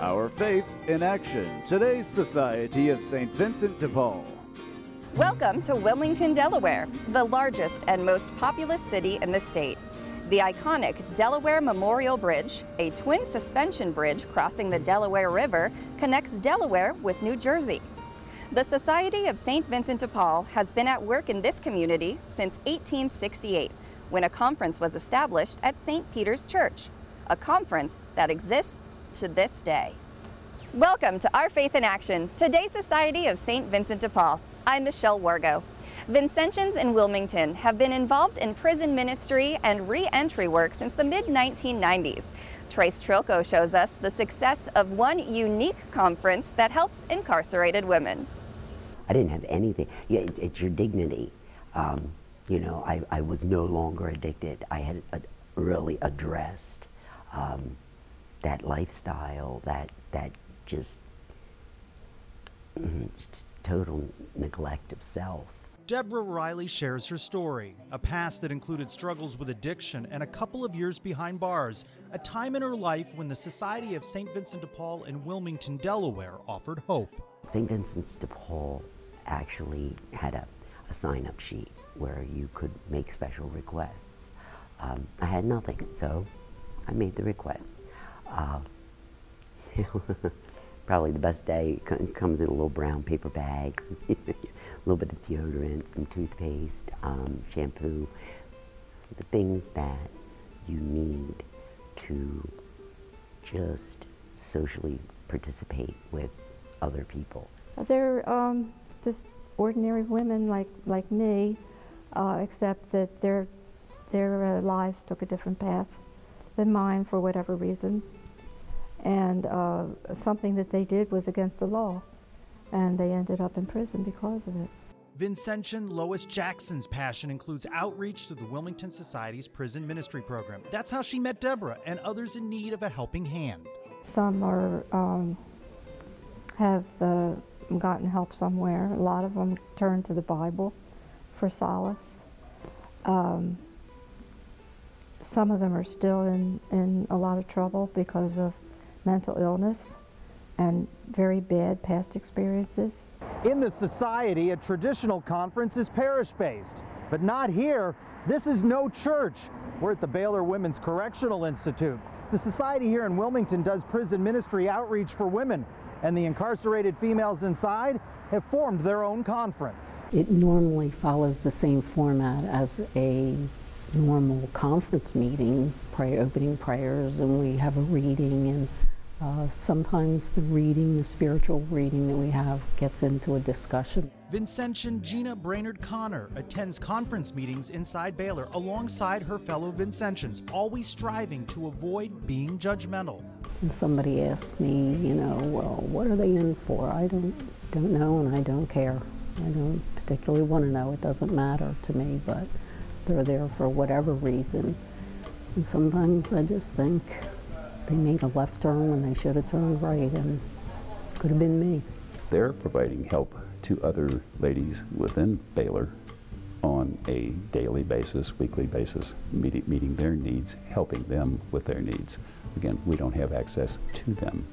Our Faith in Action, today's Society of St. Vincent de Paul. Welcome to Wilmington, Delaware, the largest and most populous city in the state. The iconic Delaware Memorial Bridge, a twin suspension bridge crossing the Delaware River, connects Delaware with New Jersey. The Society of St. Vincent de Paul has been at work in this community since 1868, when a conference was established at St. Peter's Church, a conference that exists to this day. Welcome to Our Faith in Action, today's Society of St. Vincent de Paul. I'm Michelle Wargo. Vincentians in Wilmington have been involved in prison ministry and re-entry work since the mid-1990s. Trace Trilko shows us the success of one unique conference that helps incarcerated women. I didn't have anything. Yeah, it's your dignity. I was no longer addicted. I had really addressed that lifestyle, that just total neglect of self. Deborah Riley shares her story, a past that included struggles with addiction and a couple of years behind bars, a time in her life when the Society of St. Vincent de Paul in Wilmington, Delaware offered hope. St. Vincent de Paul actually had a sign-up sheet where you could make special requests. I had nothing, so I made the request. Probably the best day comes in a little brown paper bag, a little bit of deodorant, some toothpaste, shampoo, the things that you need to just socially participate with other people. They're just ordinary women like me, except that their lives took a different path than mine for whatever reason. And something that they did was against the law, and they ended up in prison because of it. Vincentian Lois Jackson's passion includes outreach through the Wilmington Society's prison ministry program. That's how she met Deborah and others in need of a helping hand. Some have gotten help somewhere. A lot of them turn to the Bible for solace. Some of them are still in a lot of trouble because of mental illness and very bad past experiences. In the Society, a traditional conference is parish-based, but not here. This is no church. We're at the Baylor Women's Correctional Institute. The Society here in Wilmington does prison ministry outreach for women, and the incarcerated females inside have formed their own conference. It normally follows the same format as a normal conference meeting, opening prayers, and we have a reading, and sometimes the spiritual reading that we have gets into a discussion. Vincentian Gina Brainerd Connor attends conference meetings inside Baylor alongside her fellow Vincentians, always striving to avoid being judgmental. And somebody asked me, well, what are they in for? I don't know, and I don't care. I don't particularly want to know. It doesn't matter to me, but they're there for whatever reason. And sometimes I just think they made a left turn when they should have turned right, and it could have been me. They're providing help to other ladies within Baylor on a daily basis, weekly basis, meeting their needs, helping them with their needs. Again, we don't have access to them.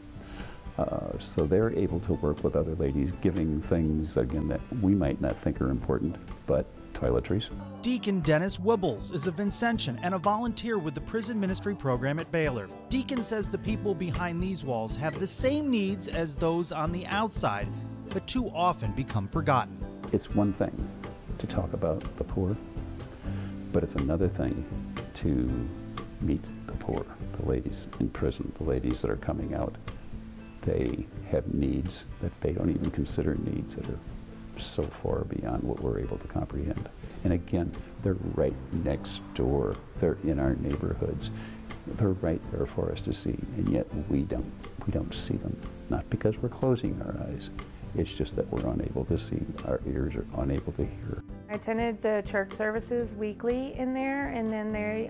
So they're able to work with other ladies, giving things, again, that we might not think are important, but toiletries. Deacon Dennis Wibbles is a Vincentian and a volunteer with the prison ministry program at Baylor. Deacon says the people behind these walls have the same needs as those on the outside, but too often become forgotten. It's one thing to talk about the poor, but it's another thing to meet the poor, the ladies in prison, the ladies that are coming out. They have needs that they don't even consider needs, that are so far beyond what we're able to comprehend. And again, they're right next door. They're in our neighborhoods. They're right there for us to see, and yet we don't see them. Not because we're closing our eyes. It's just that we're unable to see. Our ears are unable to hear. I attended the church services weekly in there, and then they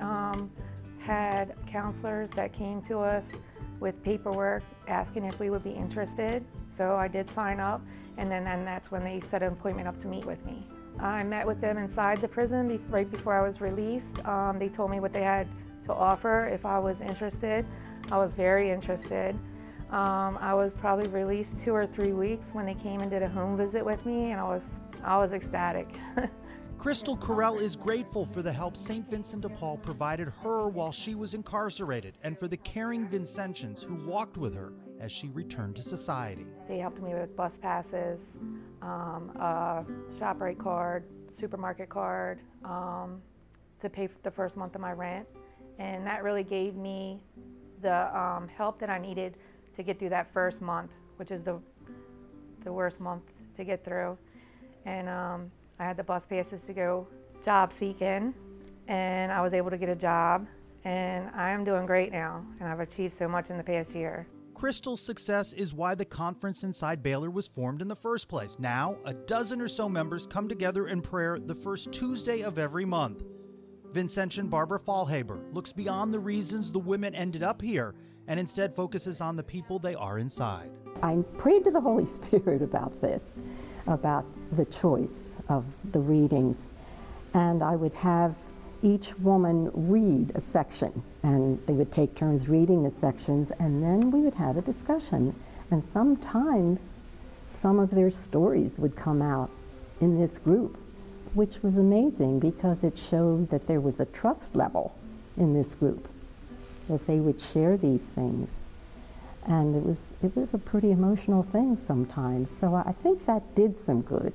had counselors that came to us with paperwork asking if we would be interested. So I did sign up, and then that's when they set an appointment up to meet with me. I met with them inside the prison right before I was released. They told me what they had to offer if I was interested. I was very interested. I was probably released 2 or 3 weeks when they came and did a home visit with me, and I was ecstatic. Crystal Carell is grateful for the help St. Vincent de Paul provided her while she was incarcerated, and for the caring Vincentians who walked with her as she returned to society. They helped me with bus passes, a ShopRite card, supermarket card, to pay for the first month of my rent. And that really gave me the help that I needed to get through that first month, which is the worst month to get through. And I had the bus passes to go job seeking, and I was able to get a job, and I am doing great now, and I've achieved so much in the past year. Crystal's success is why the conference inside Baylor was formed in the first place. Now, a dozen or so members come together in prayer the first Tuesday of every month. Vincentian Barbara Fallhaber looks beyond the reasons the women ended up here and instead focuses on the people they are inside. I prayed to the Holy Spirit about this, about the choice of the readings, and I would have each woman read a section, and they would take turns reading the sections, and then we would have a discussion. And sometimes some of their stories would come out in this group, which was amazing because it showed that there was a trust level in this group, that they would share these things. And it was a pretty emotional thing sometimes. So I think that did some good.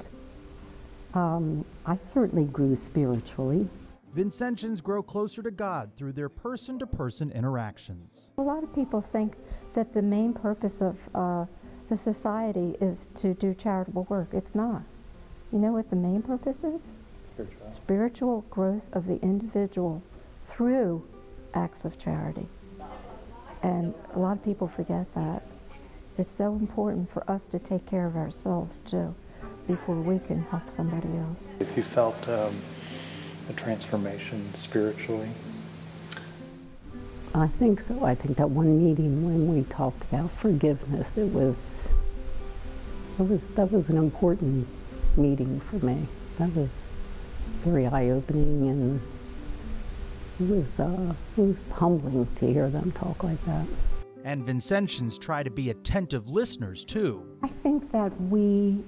I certainly grew spiritually. Vincentians grow closer to God through their person-to-person interactions. A lot of people think that the main purpose of the society is to do charitable work. It's not. You know what the main purpose is? Spiritual growth of the individual through acts of charity. And a lot of people forget that. It's so important for us to take care of ourselves too before we can help somebody else. If you felt a transformation spiritually? I think so. I think that one meeting when we talked about forgiveness, that was an important meeting for me. That was very eye-opening, and it was humbling to hear them talk like that. And Vincentians try to be attentive listeners too. I think that we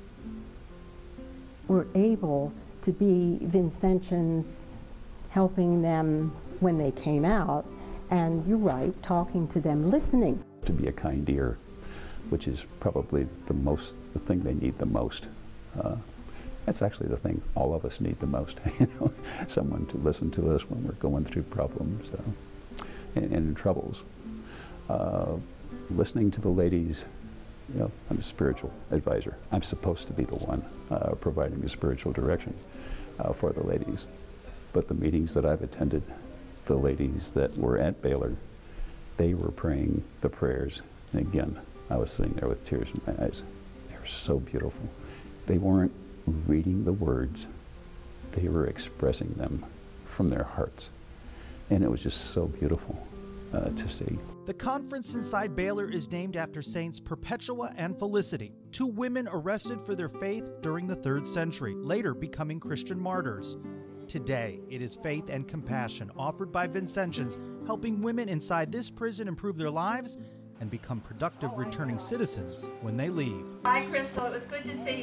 were able to be Vincentians, helping them when they came out, and you're right, talking to them, listening. To be a kind ear, which is probably the thing they need the most. That's actually the thing all of us need the most, someone to listen to us when we're going through problems and troubles. Listening to the ladies, I'm a spiritual advisor. I'm supposed to be the one providing the spiritual direction for the ladies. But the meetings that I've attended, the ladies that were at Baylor, they were praying the prayers. And again, I was sitting there with tears in my eyes. They were so beautiful. They weren't reading the words, they were expressing them from their hearts. And it was just so beautiful to see. The conference inside Baylor is named after Saints Perpetua and Felicity, 2 women arrested for their faith during the 3rd century, later becoming Christian martyrs. Today, it is faith and compassion offered by Vincentians, helping women inside this prison improve their lives and become productive returning citizens when they leave. Hi, Crystal. It was good to see you.